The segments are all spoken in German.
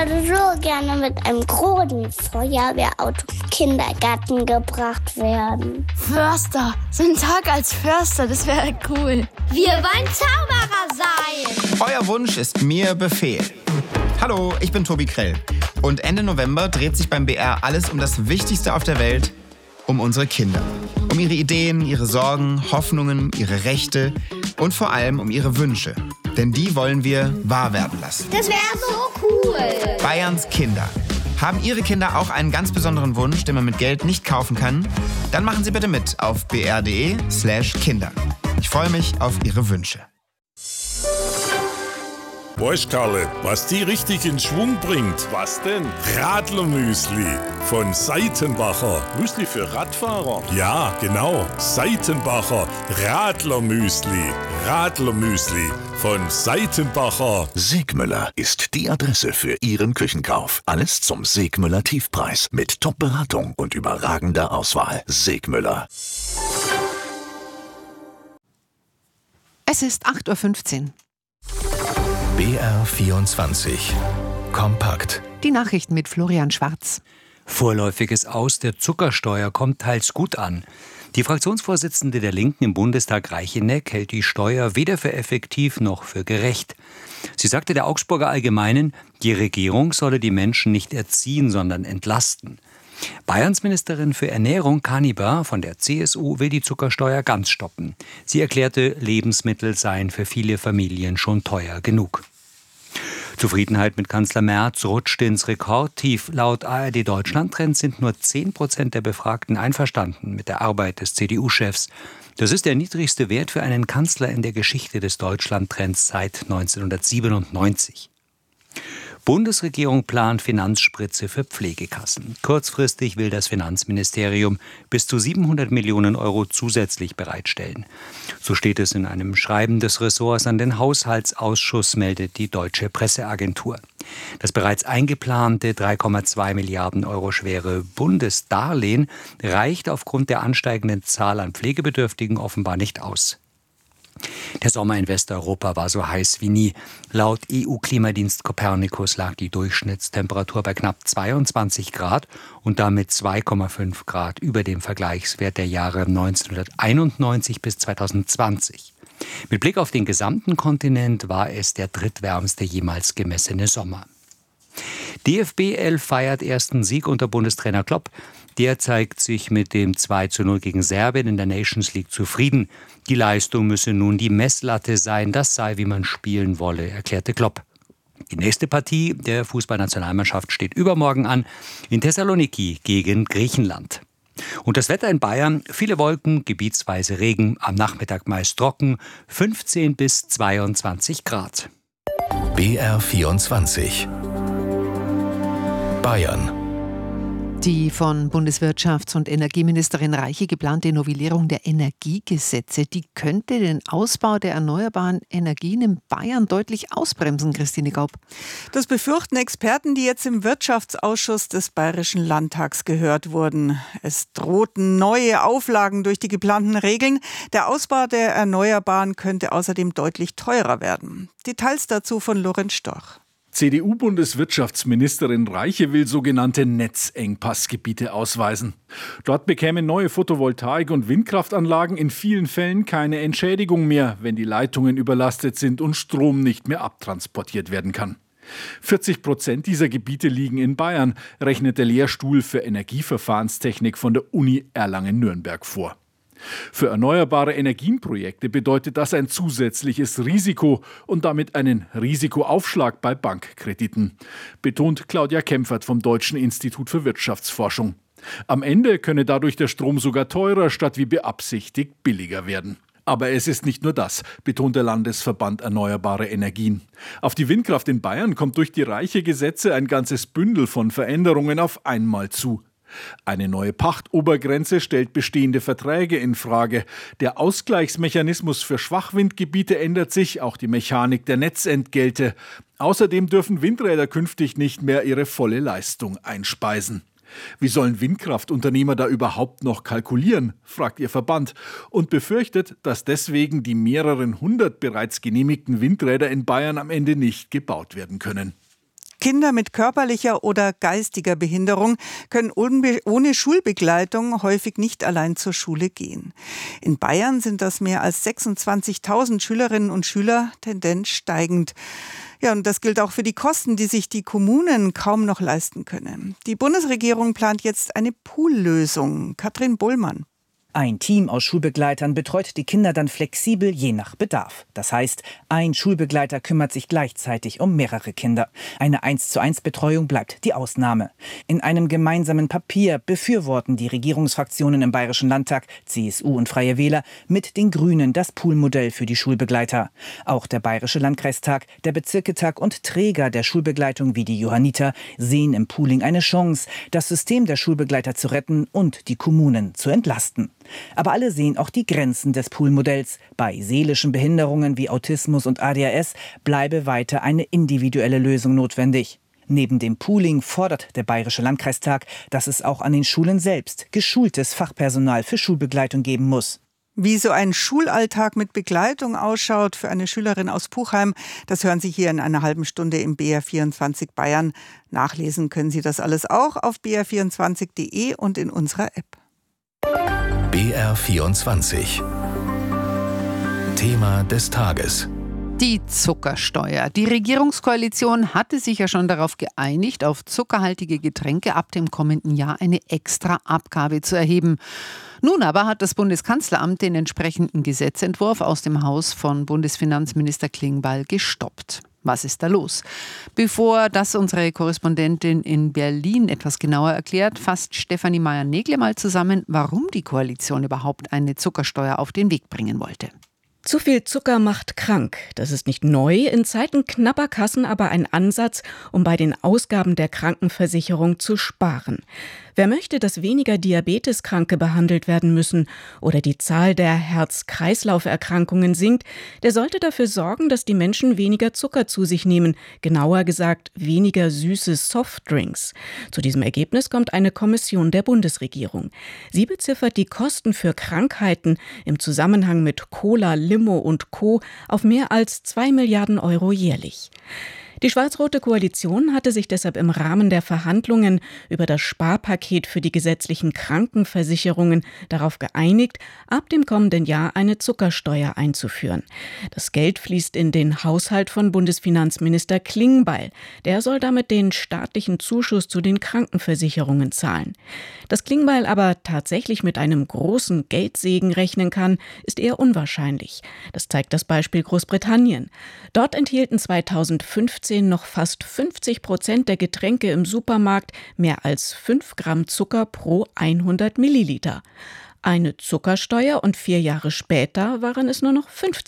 so gerne mit einem großen Feuerwehrauto im Kindergarten gebracht werden. Förster, so ein Tag als Förster, das wäre cool. Wir wollen Zauberer sein. Euer Wunsch ist mir Befehl. Hallo, ich bin Tobi Krell. Und Ende November dreht sich beim BR alles um das Wichtigste auf der Welt, um unsere Kinder. Um ihre Ideen, ihre Sorgen, Hoffnungen, ihre Rechte und vor allem um ihre Wünsche. Denn die wollen wir wahr werden lassen. Das wäre so cool. Bayerns Kinder. Haben Ihre Kinder auch einen ganz besonderen Wunsch, den man mit Geld nicht kaufen kann? Dann machen Sie bitte mit auf br.de/Kinder. Ich freue mich auf Ihre Wünsche. Weißt Karle, was die richtig in Schwung bringt? Was denn? Radlermüsli von Seitenbacher. Müsli für Radfahrer? Ja, genau. Seitenbacher Radlermüsli. Radlermüsli von Seitenbacher. Segmüller ist die Adresse für Ihren Küchenkauf. Alles zum Segmüller Tiefpreis mit Top-Beratung und überragender Auswahl. Segmüller. Es ist 8.15 Uhr. BR24 Kompakt. Die Nachrichten mit Florian Schwarz. Vorläufiges Aus der Zuckersteuer kommt teils gut an. Die Fraktionsvorsitzende der Linken im Bundestag, Reicheneck, hält die Steuer weder für effektiv noch für gerecht. Sie sagte der Augsburger Allgemeinen, die Regierung solle die Menschen nicht erziehen, sondern entlasten. Bayerns Ministerin für Ernährung, Kaniber von der CSU, will die Zuckersteuer ganz stoppen. Sie erklärte, Lebensmittel seien für viele Familien schon teuer genug. Zufriedenheit mit Kanzler Merz rutschte ins Rekordtief. Laut ARD Deutschland-Trend sind nur 10% der Befragten einverstanden mit der Arbeit des CDU-Chefs. Das ist der niedrigste Wert für einen Kanzler in der Geschichte des Deutschland-Trends seit 1997. Bundesregierung plant Finanzspritze für Pflegekassen. Kurzfristig will das Finanzministerium bis zu 700 Millionen Euro zusätzlich bereitstellen. So steht es in einem Schreiben des Ressorts an den Haushaltsausschuss, meldet die Deutsche Presseagentur. Das bereits eingeplante 3,2 Milliarden Euro schwere Bundesdarlehen reicht aufgrund der ansteigenden Zahl an Pflegebedürftigen offenbar nicht aus. Der Sommer in Westeuropa war so heiß wie nie. Laut EU-Klimadienst Copernicus lag die Durchschnittstemperatur bei knapp 22 Grad und damit 2,5 Grad über dem Vergleichswert der Jahre 1991 bis 2020. Mit Blick auf den gesamten Kontinent war es der drittwärmste jemals gemessene Sommer. DFB 11 feiert ersten Sieg unter Bundestrainer Klopp. Der zeigt sich mit dem 2:0 gegen Serbien in der Nations League zufrieden. Die Leistung müsse nun die Messlatte sein, das sei, wie man spielen wolle, erklärte Klopp. Die nächste Partie der Fußballnationalmannschaft steht übermorgen an, in Thessaloniki gegen Griechenland. Und das Wetter in Bayern, viele Wolken, gebietsweise Regen, am Nachmittag meist trocken, 15 bis 22 Grad. BR24 Bayern. Die von Bundeswirtschafts- und Energieministerin Reiche geplante Novellierung der Energiegesetze, die könnte den Ausbau der erneuerbaren Energien in Bayern deutlich ausbremsen, Christine Gaub. Das befürchten Experten, die jetzt im Wirtschaftsausschuss des Bayerischen Landtags gehört wurden. Es drohten neue Auflagen durch die geplanten Regeln. Der Ausbau der Erneuerbaren könnte außerdem deutlich teurer werden. Details dazu von Lorenz Storch. CDU-Bundeswirtschaftsministerin Reiche will sogenannte Netzengpassgebiete ausweisen. Dort bekämen neue Photovoltaik- und Windkraftanlagen in vielen Fällen keine Entschädigung mehr, wenn die Leitungen überlastet sind und Strom nicht mehr abtransportiert werden kann. 40% dieser Gebiete liegen in Bayern, rechnet der Lehrstuhl für Energieverfahrenstechnik von der Uni Erlangen-Nürnberg vor. Für erneuerbare Energienprojekte bedeutet das ein zusätzliches Risiko und damit einen Risikoaufschlag bei Bankkrediten, betont Claudia Kempfert vom Deutschen Institut für Wirtschaftsforschung. Am Ende könne dadurch der Strom sogar teurer statt wie beabsichtigt billiger werden. Aber es ist nicht nur das, betont der Landesverband Erneuerbare Energien. Auf die Windkraft in Bayern kommt durch die Reiche Gesetze ein ganzes Bündel von Veränderungen auf einmal zu. Eine neue Pachtobergrenze stellt bestehende Verträge in Frage. Der Ausgleichsmechanismus für Schwachwindgebiete ändert sich, auch die Mechanik der Netzentgelte. Außerdem dürfen Windräder künftig nicht mehr ihre volle Leistung einspeisen. Wie sollen Windkraftunternehmer da überhaupt noch kalkulieren, fragt ihr Verband und befürchtet, dass deswegen die mehreren hundert bereits genehmigten Windräder in Bayern am Ende nicht gebaut werden können. Kinder mit körperlicher oder geistiger Behinderung können ohne Schulbegleitung häufig nicht allein zur Schule gehen. In Bayern sind das mehr als 26.000 Schülerinnen und Schüler, Tendenz steigend. Ja, und das gilt auch für die Kosten, die sich die Kommunen kaum noch leisten können. Die Bundesregierung plant jetzt eine Poollösung. Katrin Bohlmann. Ein Team aus Schulbegleitern betreut die Kinder dann flexibel je nach Bedarf. Das heißt, ein Schulbegleiter kümmert sich gleichzeitig um mehrere Kinder. Eine 1:1-Betreuung bleibt die Ausnahme. In einem gemeinsamen Papier befürworten die Regierungsfraktionen im Bayerischen Landtag, CSU und Freie Wähler, mit den Grünen das Poolmodell für die Schulbegleiter. Auch der Bayerische Landkreistag, der Bezirketag und Träger der Schulbegleitung wie die Johanniter sehen im Pooling eine Chance, das System der Schulbegleiter zu retten und die Kommunen zu entlasten. Aber alle sehen auch die Grenzen des Poolmodells. Bei seelischen Behinderungen wie Autismus und ADHS bleibe weiter eine individuelle Lösung notwendig. Neben dem Pooling fordert der Bayerische Landkreistag, dass es auch an den Schulen selbst geschultes Fachpersonal für Schulbegleitung geben muss. Wie so ein Schulalltag mit Begleitung ausschaut für eine Schülerin aus Puchheim, das hören Sie hier in einer halben Stunde im BR24 Bayern. Nachlesen können Sie das alles auch auf br24.de und in unserer App. BR24 Thema des Tages. Die Zuckersteuer. Die Regierungskoalition hatte sich ja schon darauf geeinigt, auf zuckerhaltige Getränke ab dem kommenden Jahr eine extra Abgabe zu erheben. Nun aber hat das Bundeskanzleramt den entsprechenden Gesetzentwurf aus dem Haus von Bundesfinanzminister Klingbeil gestoppt. Was ist da los? Bevor das unsere Korrespondentin in Berlin etwas genauer erklärt, fasst Stefanie Meyer-Negle mal zusammen, warum die Koalition überhaupt eine Zuckersteuer auf den Weg bringen wollte. Zu viel Zucker macht krank. Das ist nicht neu, in Zeiten knapper Kassen aber ein Ansatz, um bei den Ausgaben der Krankenversicherung zu sparen. Wer möchte, dass weniger Diabeteskranke behandelt werden müssen oder die Zahl der Herz-Kreislauf-Erkrankungen sinkt, der sollte dafür sorgen, dass die Menschen weniger Zucker zu sich nehmen, genauer gesagt weniger süße Softdrinks. Zu diesem Ergebnis kommt eine Kommission der Bundesregierung. Sie beziffert die Kosten für Krankheiten im Zusammenhang mit Cola, Limo und Co. auf mehr als 2 Milliarden Euro jährlich. Die schwarz-rote Koalition hatte sich deshalb im Rahmen der Verhandlungen über das Sparpaket für die gesetzlichen Krankenversicherungen darauf geeinigt, ab dem kommenden Jahr eine Zuckersteuer einzuführen. Das Geld fließt in den Haushalt von Bundesfinanzminister Klingbeil. Der soll damit den staatlichen Zuschuss zu den Krankenversicherungen zahlen. Dass Klingbeil aber tatsächlich mit einem großen Geldsegen rechnen kann, ist eher unwahrscheinlich. Das zeigt das Beispiel Großbritannien. Dort enthielten 2015 noch fast 50% der Getränke im Supermarkt mehr als 5 Gramm Zucker pro 100 Milliliter. Eine Zuckersteuer und 4 Jahre später waren es nur noch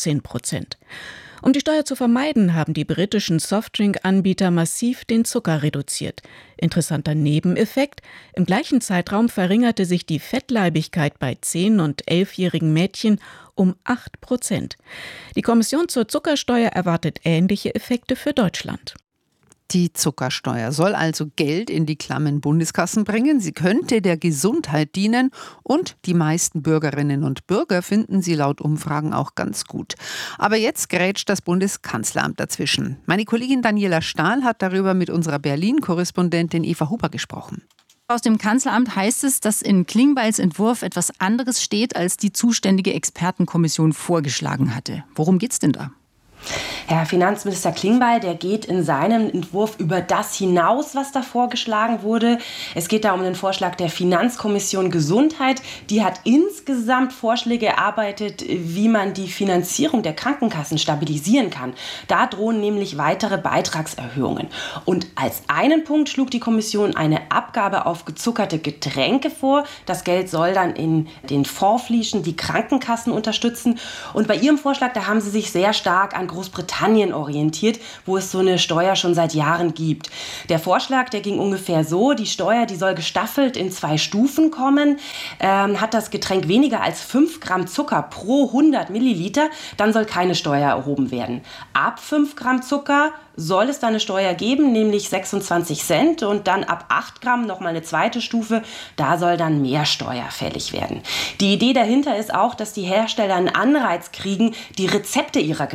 15%. Um die Steuer zu vermeiden, haben die britischen Softdrink-Anbieter massiv den Zucker reduziert. Interessanter Nebeneffekt: Im gleichen Zeitraum verringerte sich die Fettleibigkeit bei 10- und 11-jährigen Mädchen um 8%. Die Kommission zur Zuckersteuer erwartet ähnliche Effekte für Deutschland. Die Zuckersteuer soll also Geld in die klammen Bundeskassen bringen. Sie könnte der Gesundheit dienen und die meisten Bürgerinnen und Bürger finden sie laut Umfragen auch ganz gut. Aber jetzt grätscht das Bundeskanzleramt dazwischen. Meine Kollegin Daniela Stahl hat darüber mit unserer Berlin-Korrespondentin Eva Huber gesprochen. Aus dem Kanzleramt heißt es, dass in Klingbeils Entwurf etwas anderes steht, als die zuständige Expertenkommission vorgeschlagen hatte. Worum geht's denn da? Herr Finanzminister Klingbeil, der geht in seinem Entwurf über das hinaus, was da vorgeschlagen wurde. Es geht da um den Vorschlag der Finanzkommission Gesundheit. Die hat insgesamt Vorschläge erarbeitet, wie man die Finanzierung der Krankenkassen stabilisieren kann. Da drohen nämlich weitere Beitragserhöhungen. Und als einen Punkt schlug die Kommission eine Abgabe auf gezuckerte Getränke vor. Das Geld soll dann in den Fonds fließen, die Krankenkassen unterstützen. Und bei ihrem Vorschlag, da haben sie sich sehr stark an Großbritannien orientiert, wo es so eine Steuer schon seit Jahren gibt. Der Vorschlag, der ging ungefähr so: Die Steuer, die soll gestaffelt in 2 Stufen kommen. Hat das Getränk weniger als 5 Gramm Zucker pro 100 Milliliter, dann soll keine Steuer erhoben werden. Ab 5 Gramm Zucker soll es da eine Steuer geben, nämlich 26 Cent, und dann ab 8 Gramm nochmal eine zweite Stufe, da soll dann mehr Steuer fällig werden. Die Idee dahinter ist auch, dass die Hersteller einen Anreiz kriegen, die Rezepte ihrer Getränke zu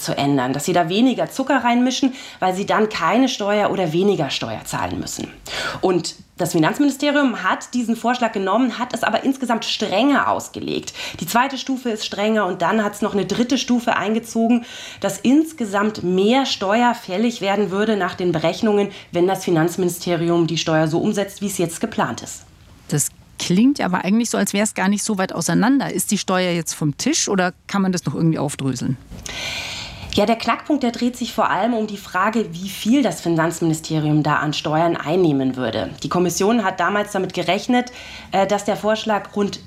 zu ändern, dass sie da weniger Zucker reinmischen, weil sie dann keine Steuer oder weniger Steuer zahlen müssen. Und das Finanzministerium hat diesen Vorschlag genommen, hat es aber insgesamt strenger ausgelegt. Die zweite Stufe ist strenger und dann hat es noch eine dritte Stufe eingezogen, dass insgesamt mehr Steuer fällig werden würde nach den Berechnungen, wenn das Finanzministerium die Steuer so umsetzt, wie es jetzt geplant ist. Das klingt aber eigentlich so, als wäre es gar nicht so weit auseinander. Ist die Steuer jetzt vom Tisch oder kann man das noch irgendwie aufdröseln? Ja, der Knackpunkt, der dreht sich vor allem um die Frage, wie viel das Finanzministerium da an Steuern einnehmen würde. Die Kommission hat damals damit gerechnet, dass der Vorschlag rund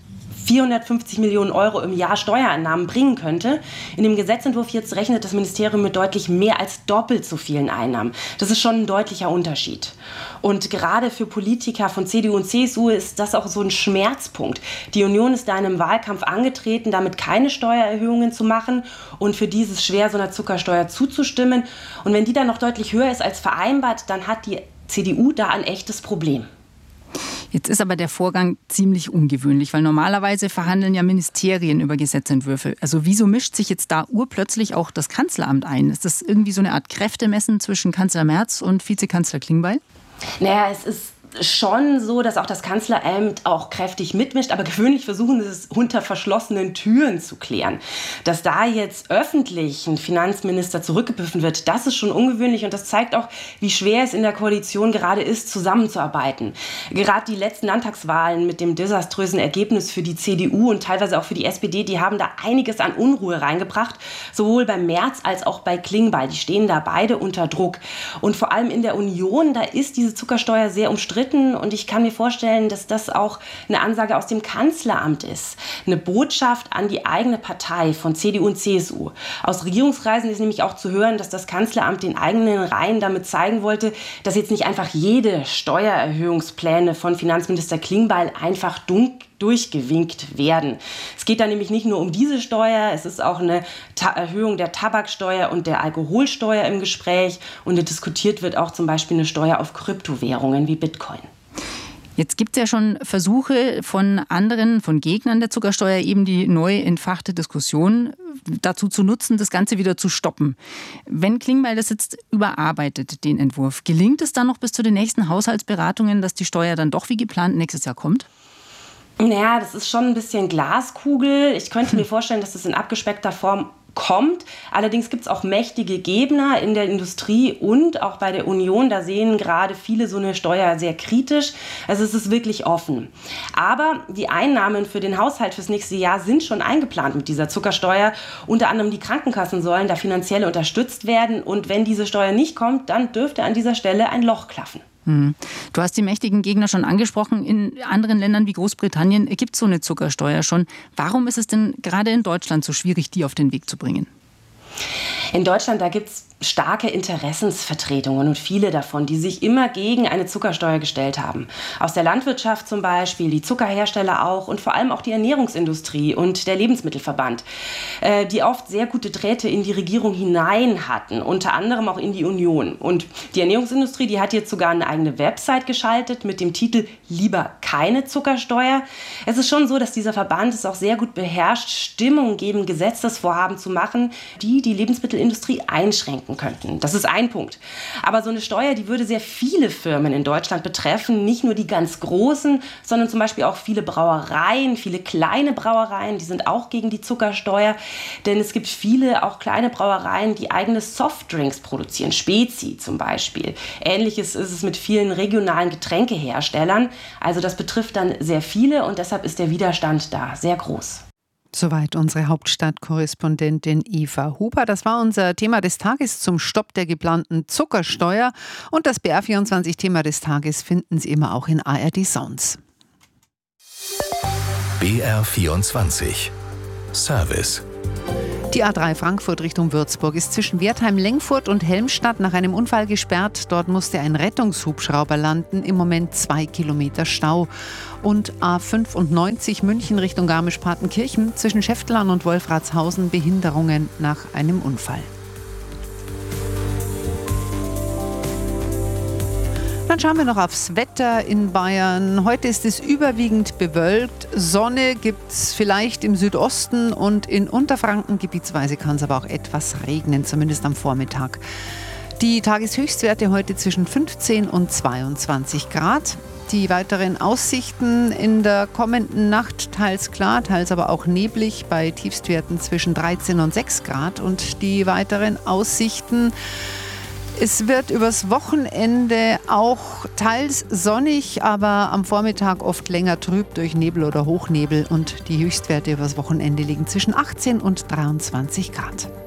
450 Millionen Euro im Jahr Steuereinnahmen bringen könnte. In dem Gesetzentwurf jetzt rechnet das Ministerium mit deutlich mehr als doppelt so vielen Einnahmen. Das ist schon ein deutlicher Unterschied. Und gerade für Politiker von CDU und CSU ist das auch so ein Schmerzpunkt. Die Union ist da in einem Wahlkampf angetreten, damit keine Steuererhöhungen zu machen und für dieses schwer so einer Zuckersteuer zuzustimmen. Und wenn die dann noch deutlich höher ist als vereinbart, dann hat die CDU da ein echtes Problem. Jetzt ist aber der Vorgang ziemlich ungewöhnlich, weil normalerweise verhandeln ja Ministerien über Gesetzentwürfe. Also wieso mischt sich jetzt da urplötzlich auch das Kanzleramt ein? Ist das irgendwie so eine Art Kräftemessen zwischen Kanzler Merz und Vizekanzler Klingbeil? Naja, es ist schon so, dass auch das Kanzleramt auch kräftig mitmischt, aber gewöhnlich versuchen sie es unter verschlossenen Türen zu klären. Dass da jetzt öffentlich ein Finanzminister zurückgepfiffen wird, das ist schon ungewöhnlich und das zeigt auch, wie schwer es in der Koalition gerade ist, zusammenzuarbeiten. Gerade die letzten Landtagswahlen mit dem desaströsen Ergebnis für die CDU und teilweise auch für die SPD, die haben da einiges an Unruhe reingebracht, sowohl bei Merz als auch bei Klingbeil. Die stehen da beide unter Druck. Und vor allem in der Union, da ist diese Zuckersteuer sehr umstritten. Und ich kann mir vorstellen, dass das auch eine Ansage aus dem Kanzleramt ist. Eine Botschaft an die eigene Partei von CDU und CSU. Aus Regierungskreisen ist nämlich auch zu hören, dass das Kanzleramt den eigenen Reihen damit zeigen wollte, dass jetzt nicht einfach jede Steuererhöhungspläne von Finanzminister Klingbeil einfach durchgewinkt werden. Es geht da nämlich nicht nur um diese Steuer, es ist auch eine Erhöhung der Tabaksteuer und der Alkoholsteuer im Gespräch und diskutiert wird auch zum Beispiel eine Steuer auf Kryptowährungen wie Bitcoin. Jetzt gibt es ja schon Versuche von anderen, von Gegnern der Zuckersteuer, eben die neu entfachte Diskussion dazu zu nutzen, das Ganze wieder zu stoppen. Wenn Klingbeil das jetzt überarbeitet, den Entwurf, gelingt es dann noch bis zu den nächsten Haushaltsberatungen, dass die Steuer dann doch wie geplant nächstes Jahr kommt? Naja, das ist schon ein bisschen Glaskugel. Ich könnte mir vorstellen, dass das in abgespeckter Form kommt. Allerdings gibt es auch mächtige Gegner in der Industrie und auch bei der Union. Da sehen gerade viele so eine Steuer sehr kritisch. Also es ist wirklich offen. Aber die Einnahmen für den Haushalt fürs nächste Jahr sind schon eingeplant mit dieser Zuckersteuer. Unter anderem die Krankenkassen sollen da finanziell unterstützt werden. Und wenn diese Steuer nicht kommt, dann dürfte an dieser Stelle ein Loch klaffen. Du hast die mächtigen Gegner schon angesprochen. In anderen Ländern wie Großbritannien gibt es so eine Zuckersteuer schon. Warum ist es denn gerade in Deutschland so schwierig, die auf den Weg zu bringen? In Deutschland, da gibt es starke Interessensvertretungen und viele davon, die sich immer gegen eine Zuckersteuer gestellt haben. Aus der Landwirtschaft zum Beispiel, die Zuckerhersteller auch und vor allem auch die Ernährungsindustrie und der Lebensmittelverband, die oft sehr gute Drähte in die Regierung hinein hatten, unter anderem auch in die Union. Und die Ernährungsindustrie, die hat jetzt sogar eine eigene Website geschaltet mit dem Titel "Lieber keine Zuckersteuer". Es ist schon so, dass dieser Verband es auch sehr gut beherrscht, Stimmung gegen Gesetzesvorhaben zu machen, die die Lebensmittelindustrie einschränken könnten. Das ist ein Punkt. Aber so eine Steuer, die würde sehr viele Firmen in Deutschland betreffen, nicht nur die ganz großen, sondern zum Beispiel auch viele Brauereien, viele kleine Brauereien, die sind auch gegen die Zuckersteuer, denn es gibt viele auch kleine Brauereien, die eigene Softdrinks produzieren, Spezi zum Beispiel. Ähnliches ist es mit vielen regionalen Getränkeherstellern. Also das betrifft dann sehr viele und deshalb ist der Widerstand da sehr groß. Soweit unsere Hauptstadtkorrespondentin Eva Huber. Das war unser Thema des Tages zum Stopp der geplanten Zuckersteuer. Und das BR24-Thema des Tages finden Sie immer auch in ARD Sounds. BR24 Service. Die A3 Frankfurt Richtung Würzburg ist zwischen Wertheim-Lengfurt und Helmstadt nach einem Unfall gesperrt. Dort musste ein Rettungshubschrauber landen. Im Moment 2 Kilometer Stau. Und A95 München Richtung Garmisch-Partenkirchen zwischen Schäftlern und Wolfratshausen Behinderungen nach einem Unfall. Dann schauen wir noch aufs Wetter in Bayern. Heute ist es überwiegend bewölkt. Sonne gibt es vielleicht im Südosten und in Unterfranken. Gebietsweise kann es aber auch etwas regnen, zumindest am Vormittag. Die Tageshöchstwerte heute zwischen 15 und 22 Grad. Die weiteren Aussichten in der kommenden Nacht teils klar, teils aber auch neblig bei Tiefstwerten zwischen 13 und 6 Grad. Und die weiteren Aussichten: Es wird übers Wochenende auch teils sonnig, aber am Vormittag oft länger trüb durch Nebel oder Hochnebel. Und die Höchstwerte übers Wochenende liegen zwischen 18 und 23 Grad.